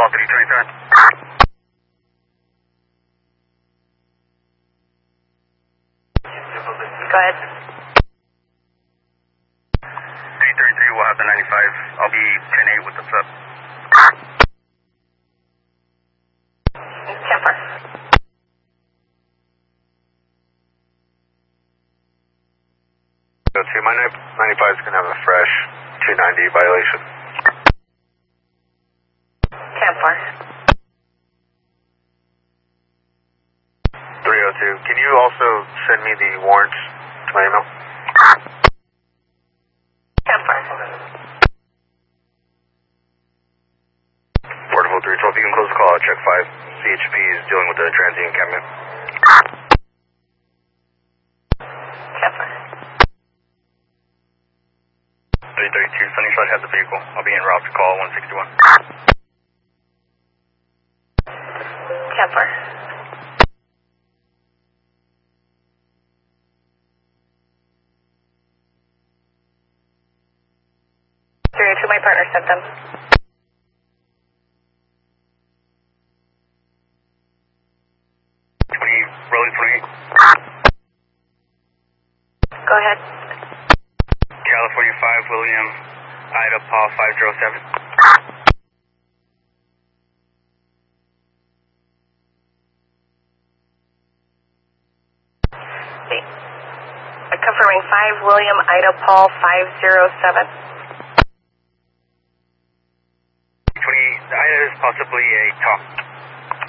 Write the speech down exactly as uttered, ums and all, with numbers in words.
call three twenty-seven. Go ahead. three thirty-three, we'll have the ninety-five. I'll be ten eight with the sub. ten four. So two, my ninety-five is going to have a fresh two ninety violation. ten four. three oh two, can you also send me the warrants to my email? ten four. Portable three twelve, you can close the call, I'll check five. C H P is dealing with the transient encampment. ten four. three thirty-two, Sunnyside has a vehicle. I'll be en route to call one sixty-one. ten four. three oh two, my partner sent them. twenty, rolling twenty-eight. Go ahead. California five, William, Ida, Paul five zero seven. I'm confirming five William Ida Paul five zero seven. twenty, Ida is possibly a talk.